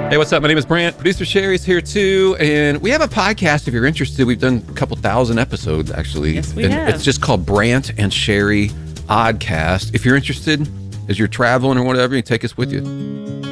Hey, what's up? My name is Brant. Producer Sherry's here too. And we have a podcast if you're interested. We've done a couple thousand episodes, actually. Yes, we and have. It's just called Brant and Sherry Oddcast. If you're interested, as you're traveling or whatever, you take us with you.